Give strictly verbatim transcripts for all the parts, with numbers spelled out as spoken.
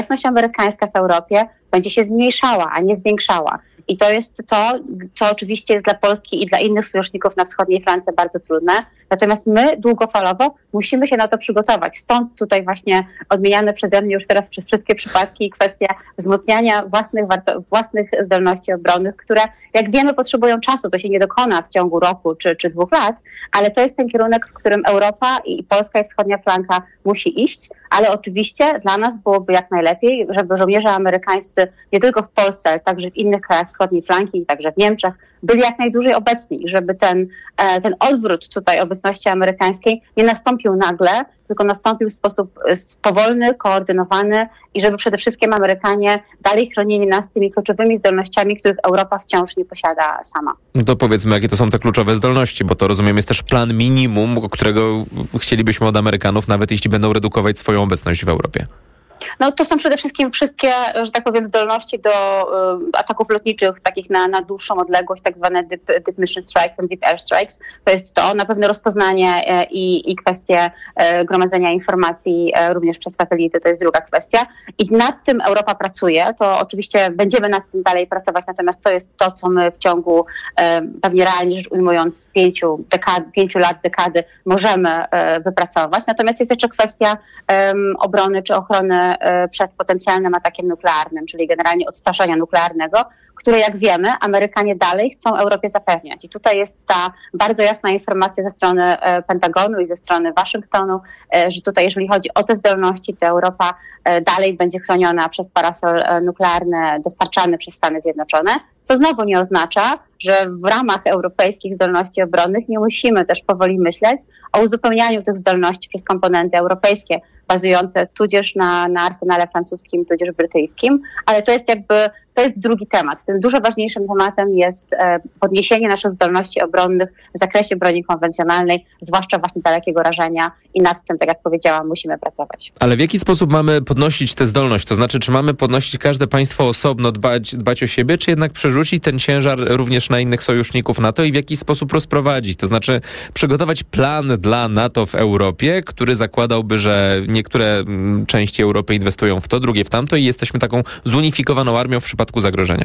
obecność amerykańska w Europie będzie się zmniejszała, a nie zwiększała. I to jest to, co oczywiście jest dla Polski i dla innych sojuszników na wschodniej flance bardzo trudne. Natomiast my długofalowo musimy się na to przygotować. Stąd tutaj właśnie odmieniane przeze mnie już teraz przez wszystkie przypadki kwestia wzmocniania własnych, warto- własnych zdolności obronnych, które jak wiemy potrzebują czasu. To się nie dokona w ciągu roku czy, czy dwóch lat, ale to jest ten kierunek, w którym Europa i Polska i wschodnia flanka musi iść. Ale oczywiście dla nas byłoby jak najlepiej, żeby żołnierze amerykańscy nie tylko w Polsce, ale także w innych krajach wschodniej flanki, także w Niemczech, byli jak najdłużej obecni i żeby ten, ten odwrót tutaj obecności amerykańskiej nie nastąpił nagle, tylko nastąpił w sposób powolny, koordynowany i żeby przede wszystkim Amerykanie dalej chronili nas tymi kluczowymi zdolnościami, których Europa wciąż nie posiada sama. To powiedzmy, jakie to są te kluczowe zdolności, bo to rozumiem jest też plan minimum, którego chcielibyśmy od Amerykanów, nawet jeśli będą redukować swoją obecność w Europie. No to są przede wszystkim wszystkie, że tak powiem, zdolności do y, ataków lotniczych, takich na, na dłuższą odległość, tak zwane deep, deep mission strikes and deep air strikes. To jest to na pewno rozpoznanie y, i, i kwestie y, gromadzenia informacji y, również przez satelity, to jest druga kwestia. I nad tym Europa pracuje, to oczywiście będziemy nad tym dalej pracować, natomiast to jest to, co my w ciągu y, pewnie realnie rzecz ujmując pięciu, dekad, pięciu lat, dekady możemy y, wypracować. Natomiast jest jeszcze kwestia y, obrony czy ochrony przed potencjalnym atakiem nuklearnym, czyli generalnie odstraszania nuklearnego, które jak wiemy Amerykanie dalej chcą Europie zapewniać. I tutaj jest ta bardzo jasna informacja ze strony Pentagonu i ze strony Waszyngtonu, że tutaj jeżeli chodzi o te zdolności, to Europa dalej będzie chroniona przez parasol nuklearny dostarczany przez Stany Zjednoczone, co znowu nie oznacza, że w ramach europejskich zdolności obronnych nie musimy też powoli myśleć o uzupełnianiu tych zdolności przez komponenty europejskie, bazujące tudzież na, na arsenale francuskim, tudzież brytyjskim, ale to jest jakby, to jest drugi temat. Tym dużo ważniejszym tematem jest e, podniesienie naszych zdolności obronnych w zakresie broni konwencjonalnej, zwłaszcza właśnie dalekiego rażenia i nad tym, tak jak powiedziałam, musimy pracować. Ale w jaki sposób mamy podnosić tę zdolność? To znaczy, czy mamy podnosić każde państwo osobno, dbać, dbać o siebie, czy jednak przerzucić ten ciężar również na innych sojuszników NATO i w jakiś sposób rozprowadzić? To znaczy przygotować plan dla NATO w Europie, który zakładałby, że niektóre części Europy inwestują w to, drugie w tamto i jesteśmy taką zunifikowaną armią w przypadku zagrożenia.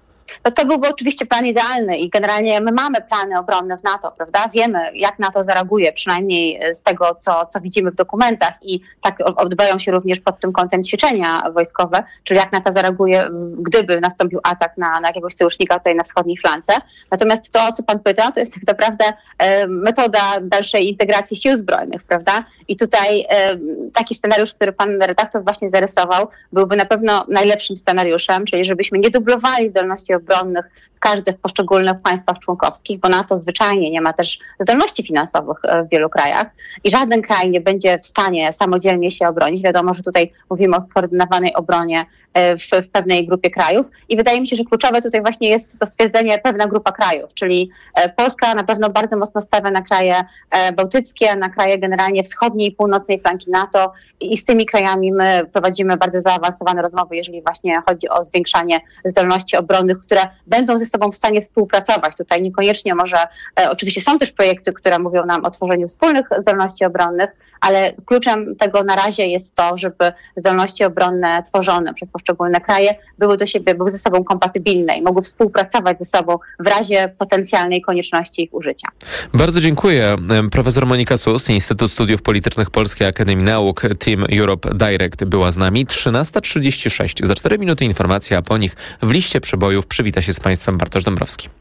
No to byłby oczywiście plan idealny i generalnie my mamy plany obronne w NATO, prawda? Wiemy, jak NATO zareaguje, przynajmniej z tego, co, co widzimy w dokumentach i tak odbywają się również pod tym kątem ćwiczenia wojskowe, czyli jak NATO zareaguje, gdyby nastąpił atak na, na jakiegoś sojusznika tutaj na wschodniej flance. Natomiast to, o co pan pyta, to jest tak naprawdę e, metoda dalszej integracji sił zbrojnych, prawda? I tutaj e, taki scenariusz, który pan redaktor właśnie zarysował, byłby na pewno najlepszym scenariuszem, czyli żebyśmy nie dublowali zdolności obronnych każdy w poszczególnych państwach członkowskich, bo NATO zwyczajnie nie ma też zdolności finansowych w wielu krajach i żaden kraj nie będzie w stanie samodzielnie się obronić. Wiadomo, że tutaj mówimy o skoordynowanej obronie w, w pewnej grupie krajów i wydaje mi się, że kluczowe tutaj właśnie jest to stwierdzenie pewna grupa krajów, czyli Polska na pewno bardzo mocno stawia na kraje bałtyckie, na kraje generalnie wschodniej i północnej flanki NATO i z tymi krajami my prowadzimy bardzo zaawansowane rozmowy, jeżeli właśnie chodzi o zwiększanie zdolności obronnych, które będą ze sobą w stanie współpracować. Tutaj niekoniecznie może, e, oczywiście są też projekty, które mówią nam o tworzeniu wspólnych zdolności obronnych, ale kluczem tego na razie jest to, żeby zdolności obronne tworzone przez poszczególne kraje były do siebie, były ze sobą kompatybilne i mogły współpracować ze sobą w razie potencjalnej konieczności ich użycia. Bardzo dziękuję. Profesor Monika Sus, Instytut Studiów Politycznych Polskiej Akademii Nauk, Team Europe Direct była z nami. trzynasta trzydzieści sześć. Za cztery minuty informacja, a po nich w liście przebojów przywita się z Państwem Bartosz Dąbrowski.